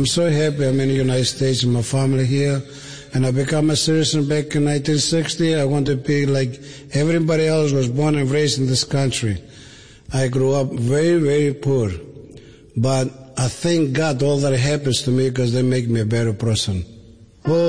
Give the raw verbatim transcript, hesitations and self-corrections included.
I'm so happy I'm in the United States and my family here. And I became a citizen back in nineteen sixty. I want to be like everybody else was born and raised in this country. I grew up very, very poor. But I thank God all that happens to me because they make me a better person.